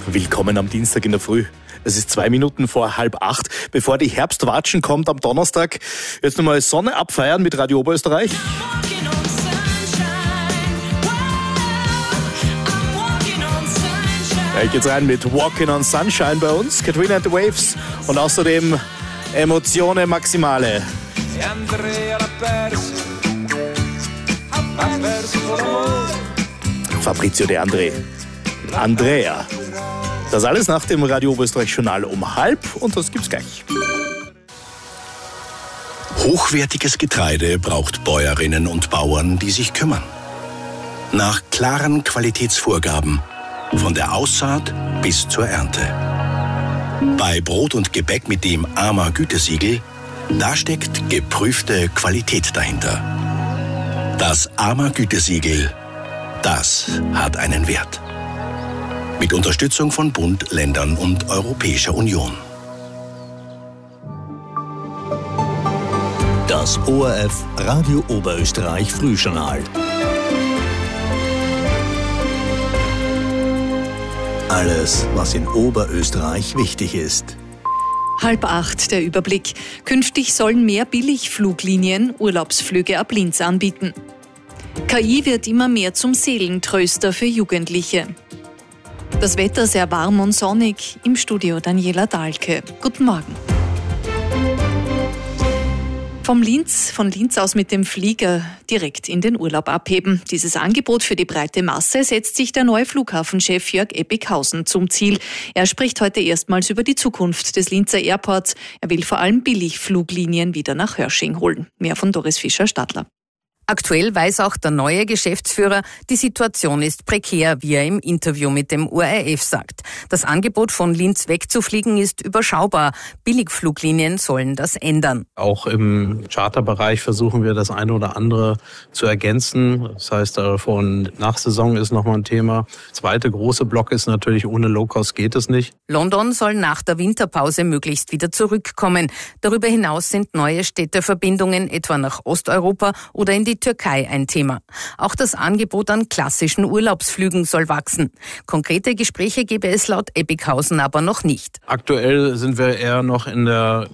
Willkommen am Dienstag in der Früh. Es ist 2 Minuten vor 7:30, bevor die Herbstwatschen kommt am Donnerstag. Jetzt nochmal Sonne abfeiern mit Radio Oberösterreich. Gleich geht's rein mit Walking on Sunshine bei uns, Katrina and the Waves und außerdem Emozione Maximale. Fabrizio De Andrea. Das alles nach dem Radio Oberösterreich-Journal um 12:30 und das gibt's gleich. Hochwertiges Getreide braucht Bäuerinnen und Bauern, die sich kümmern. Nach klaren Qualitätsvorgaben, von der Aussaat bis zur Ernte. Bei Brot und Gebäck mit dem AMA Gütesiegel, da steckt geprüfte Qualität dahinter. Das AMA Gütesiegel, das hat einen Wert. Mit Unterstützung von Bund, Ländern und Europäischer Union. Das ORF Radio Oberösterreich Frühjournal. Alles, was in Oberösterreich wichtig ist. 7:30 der Überblick. Künftig sollen mehr Billigfluglinien Urlaubsflüge ab Linz anbieten. KI wird immer mehr zum Seelentröster für Jugendliche. Das Wetter sehr warm und sonnig. Im Studio Daniela Dahlke. Guten Morgen. Von Linz aus mit dem Flieger direkt in den Urlaub abheben. Dieses Angebot für die breite Masse setzt sich der neue Flughafenchef Jörg Ebbinghausen zum Ziel. Er spricht heute erstmals über die Zukunft des Linzer Airports. Er will vor allem Billigfluglinien wieder nach Hörsching holen. Mehr von Doris Fischer-Stadler. Aktuell weiß auch der neue Geschäftsführer, die Situation ist prekär, wie er im Interview mit dem ORF sagt. Das Angebot von Linz wegzufliegen ist überschaubar. Billigfluglinien sollen das ändern. Auch im Charterbereich versuchen wir das eine oder andere zu ergänzen. Das heißt, Vor- und Nachsaison ist nochmal ein Thema. Zweite große Block ist natürlich, ohne Low-Cost geht es nicht. London soll nach der Winterpause möglichst wieder zurückkommen. Darüber hinaus sind neue Städteverbindungen etwa nach Osteuropa oder in die Türkei ein Thema. Auch das Angebot an klassischen Urlaubsflügen soll wachsen. Konkrete Gespräche gebe es laut Ebbinghausen aber noch nicht. Aktuell sind wir eher noch in der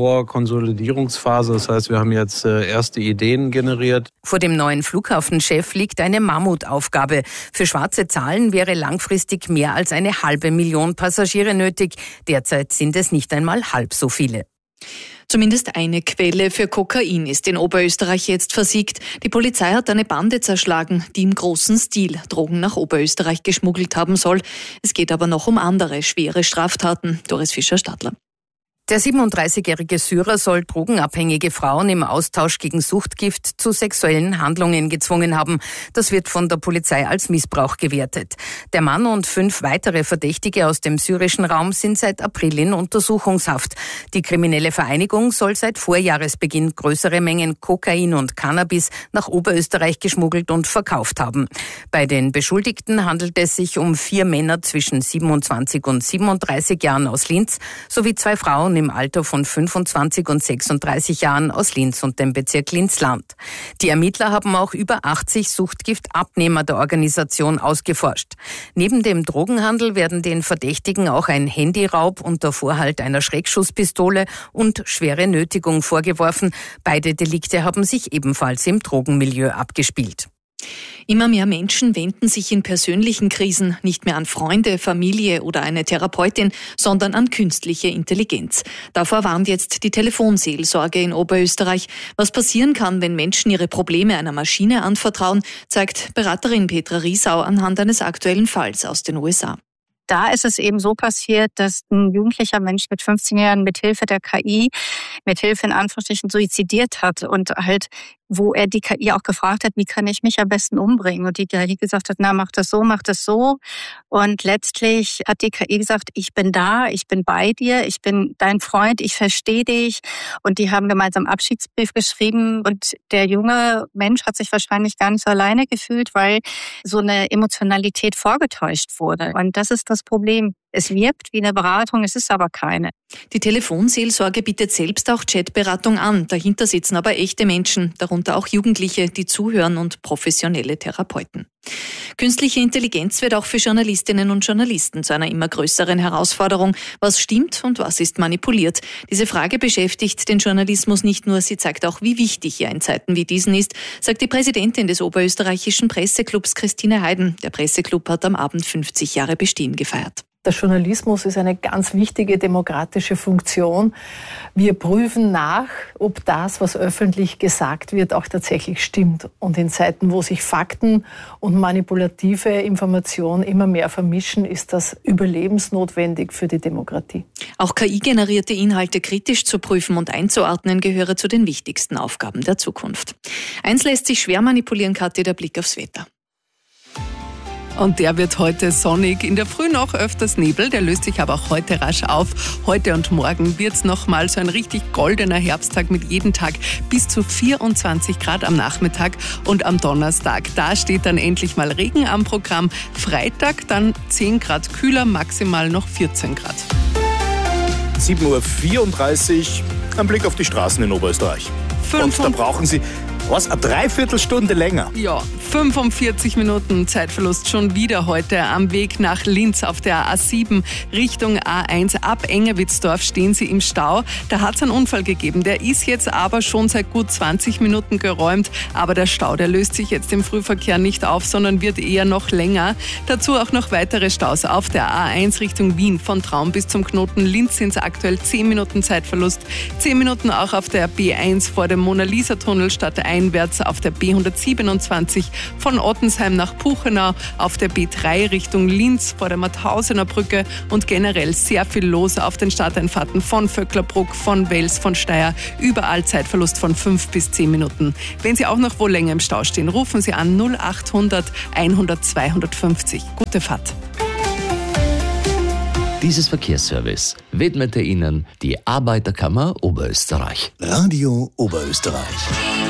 Vorkonsolidierungsphase. Das heißt, wir haben jetzt erste Ideen generiert. Vor dem neuen Flughafenchef liegt eine Mammutaufgabe. Für schwarze Zahlen wäre langfristig mehr als 500.000 Passagiere nötig. Derzeit sind es nicht einmal halb so viele. Zumindest eine Quelle für Kokain ist in Oberösterreich jetzt versiegt. Die Polizei hat eine Bande zerschlagen, die im großen Stil Drogen nach Oberösterreich geschmuggelt haben soll. Es geht aber noch um andere schwere Straftaten. Doris Fischer-Stadler. Der 37-jährige Syrer soll drogenabhängige Frauen im Austausch gegen Suchtgift zu sexuellen Handlungen gezwungen haben. Das wird von der Polizei als Missbrauch gewertet. Der Mann und 5 weitere Verdächtige aus dem syrischen Raum sind seit April in Untersuchungshaft. Die kriminelle Vereinigung soll seit Vorjahresbeginn größere Mengen Kokain und Cannabis nach Oberösterreich geschmuggelt und verkauft haben. Bei den Beschuldigten handelt es sich um 4 Männer zwischen 27 und 37 Jahren aus Linz sowie 2 Frauen im Alter von 25 und 36 Jahren aus Linz und dem Bezirk Linz-Land. Die Ermittler haben auch über 80 Suchtgiftabnehmer der Organisation ausgeforscht. Neben dem Drogenhandel werden den Verdächtigen auch ein Handyraub unter Vorhalt einer Schreckschusspistole und schwere Nötigung vorgeworfen. Beide Delikte haben sich ebenfalls im Drogenmilieu abgespielt. Immer mehr Menschen wenden sich in persönlichen Krisen nicht mehr an Freunde, Familie oder eine Therapeutin, sondern an künstliche Intelligenz. Davor warnt jetzt die Telefonseelsorge in Oberösterreich. Was passieren kann, wenn Menschen ihre Probleme einer Maschine anvertrauen, zeigt Beraterin Petra Riesau anhand eines aktuellen Falls aus den USA. Da ist es eben so passiert, dass ein jugendlicher Mensch mit 15 Jahren mithilfe der KI, mithilfe in Anführungsstrichen suizidiert hat und halt, wo er die KI auch gefragt hat, wie kann ich mich am besten umbringen? Und die KI gesagt hat, na, mach das so, mach das so. Und letztlich hat die KI gesagt, ich bin da, ich bin bei dir, ich bin dein Freund, ich verstehe dich. Und die haben gemeinsam einen Abschiedsbrief geschrieben. Und der junge Mensch hat sich wahrscheinlich gar nicht so alleine gefühlt, weil so eine Emotionalität vorgetäuscht wurde. Und das ist das Problem. Es wirkt wie eine Beratung, es ist aber keine. Die Telefonseelsorge bietet selbst auch Chatberatung an. Dahinter sitzen aber echte Menschen, darunter auch Jugendliche, die zuhören und professionelle Therapeuten. Künstliche Intelligenz wird auch für Journalistinnen und Journalisten zu einer immer größeren Herausforderung. Was stimmt und was ist manipuliert? Diese Frage beschäftigt den Journalismus nicht nur, sie zeigt auch, wie wichtig er in Zeiten wie diesen ist, sagt die Präsidentin des Oberösterreichischen Presseclubs Christine Heiden. Der Presseclub hat am Abend 50 Jahre Bestehen gefeiert. Der Journalismus ist eine ganz wichtige demokratische Funktion. Wir prüfen nach, ob das, was öffentlich gesagt wird, auch tatsächlich stimmt. Und in Zeiten, wo sich Fakten und manipulative Information immer mehr vermischen, ist das überlebensnotwendig für die Demokratie. Auch KI-generierte Inhalte kritisch zu prüfen und einzuordnen, gehöre zu den wichtigsten Aufgaben der Zukunft. Eins lässt sich schwer manipulieren, Kathi, der Blick aufs Wetter. Und der wird heute sonnig. In der Früh noch öfters Nebel, der löst sich aber auch heute rasch auf. Heute und morgen wird es nochmal so ein richtig goldener Herbsttag mit jedem Tag bis zu 24 Grad am Nachmittag. Und am Donnerstag, da steht dann endlich mal Regen am Programm. Freitag dann 10 Grad kühler, maximal noch 14 Grad. 7.34 Uhr, ein Blick auf die Straßen in Oberösterreich. Und da brauchen Sie, eine Dreiviertelstunde länger? Ja, 45 Minuten Zeitverlust schon wieder heute am Weg nach Linz auf der A7 Richtung A1. Ab Engerwitzdorf stehen Sie im Stau. Da hat es einen Unfall gegeben. Der ist jetzt aber schon seit gut 20 Minuten geräumt. Aber der Stau, der löst sich jetzt im Frühverkehr nicht auf, sondern wird eher noch länger. Dazu auch noch weitere Staus auf der A1 Richtung Wien. Von Traun bis zum Knoten Linz sind es aktuell 10 Minuten Zeitverlust. 10 Minuten auch auf der B1 vor dem Mona-Lisa-Tunnel stadteinwärts auf der B127 von Ottensheim nach Puchenau, auf der B3 Richtung Linz vor der Mauthausener Brücke und generell sehr viel los auf den Stadteinfahrten von Vöcklerbruck, von Wels, von Steyr. Überall Zeitverlust von 5 bis 10 Minuten. Wenn Sie auch noch wo länger im Stau stehen, rufen Sie an 0800 100 250. Gute Fahrt. Dieses Verkehrsservice widmete Ihnen die Arbeiterkammer Oberösterreich. Radio Oberösterreich.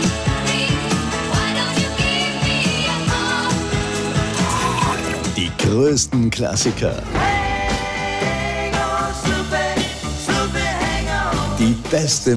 Die größten Klassiker. Die beste